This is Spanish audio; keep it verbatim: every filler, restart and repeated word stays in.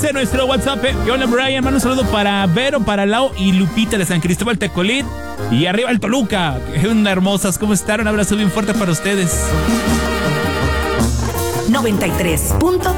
Dice nuestro WhatsApp, ¿qué onda, Brian? Manda un saludo para Vero, para Lau y Lupita de San Cristóbal Tecolit. Y arriba el Toluca. Qué onda, hermosas. ¿Cómo están? Un abrazo bien fuerte para ustedes. noventa y tres punto